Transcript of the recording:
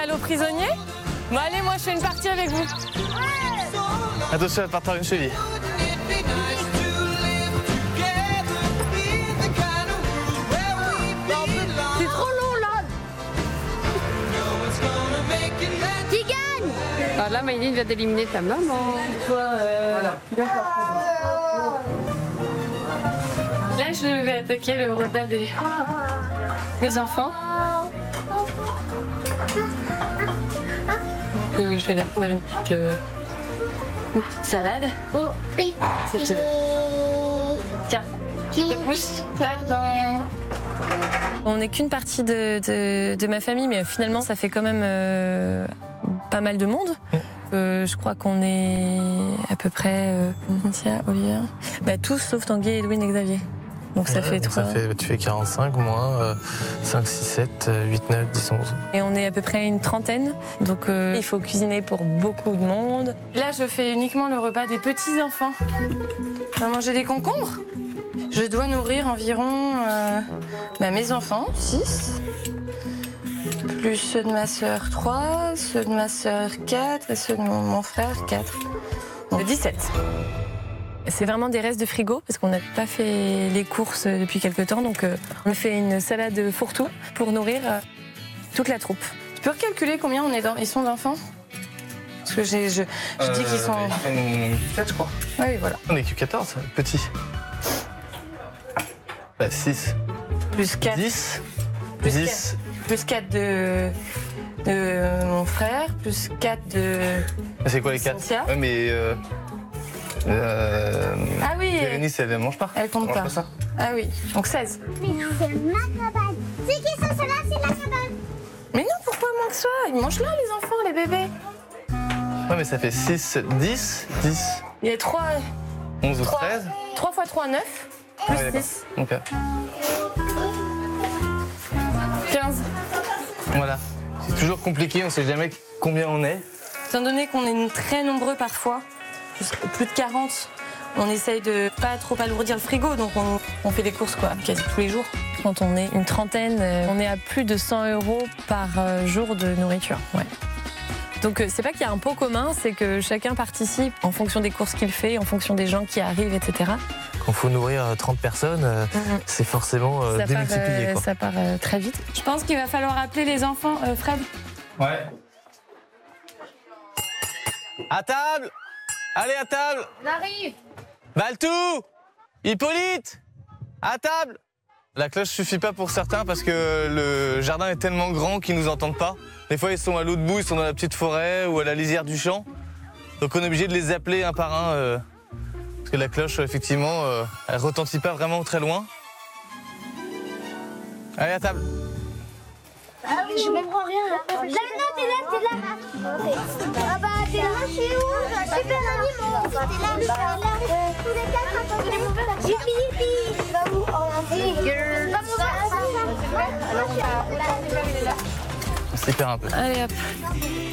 aller aux prisonniers? Bon allez, moi je fais une partie avec vous. Attention à pas par une cheville. C'est trop long là. Qui gagne? Alors là, Maïline vient d'éliminer ta maman. Là, je vais attaquer le repas des enfants. Oui, je vais leur faire une petite salade. Tiens, je te pousse. On n'est qu'une partie de ma famille, mais finalement, ça fait quand même pas mal de monde. Je crois qu'on est à peu près Cynthia, Olivia, tous sauf Tanguy, Edwin et Xavier. Donc ça fait 3. Tu fais 45 moins 5, 6, 7, 8, 9, 10, 11. Et on est à peu près une trentaine. Donc il faut cuisiner pour beaucoup de monde. Là, je fais uniquement le repas des petits-enfants. On va manger des concombres. Je dois nourrir environ mes enfants, 6. Plus ceux de ma sœur, 3. Ceux de ma sœur, 4. Et ceux de mon frère, 4. Donc 17. C'est vraiment des restes de frigo parce qu'on n'a pas fait les courses depuis quelques temps. Donc on fait une salade fourre-tout pour nourrir toute la troupe. Tu peux recalculer combien ils sont d'enfants? Parce que je dis qu'ils sont... 7 je crois. Oui, voilà. On est que 14, petit. 6. Plus 4. 10. Plus 10. 4. Plus 4 de mon frère. Plus 4 de... C'est quoi les 4? Cynthia. Ouais, mais... Ah oui. Bérénice, elle mange pas. Elle compte pas. Ça. Ah oui, donc 16. Mais c'est ma cabane. C'est qui ça, cela? C'est ma cabane. Mais non, pourquoi moins que ça? Ils mangent là, les enfants, les bébés. Ouais, mais ça fait 6, 10, 10. Il y a 3... 11 ou 13. 3 x 3, 9. Plus Ouais, 6. Ok. 15. Voilà. C'est toujours compliqué, on sait jamais combien on est. Étant donné qu'on est très nombreux parfois, plus de 40, on essaye de pas trop alourdir le frigo, donc on fait des courses quasi tous les jours. Quand on est une trentaine, on est à plus de 100 € par jour de nourriture. Ouais. Donc c'est pas qu'il y a un pot commun, c'est que chacun participe en fonction des courses qu'il fait, en fonction des gens qui arrivent, etc. Quand il faut nourrir 30 personnes, c'est forcément démultiplié. Ça part très vite. Je pense qu'il va falloir appeler les enfants. Fred? Ouais. À table! Allez, à table! On arrive. Baltou! Hippolyte! À table! La cloche suffit pas pour certains parce que le jardin est tellement grand qu'ils nous entendent pas. Des fois, ils sont à l'autre bout, ils sont dans la petite forêt ou à la lisière du champ. Donc on est obligé de les appeler un par un. Parce que la cloche, effectivement, elle retentit pas vraiment très loin. Allez, à table! Je comprends rien. Là, non, t'es là. Ah bah, t'es là. C'est où? Super animaux. T'es là. Tous les 4, attendez. Yippee. Va où? On s'épère un peu. Allez hop.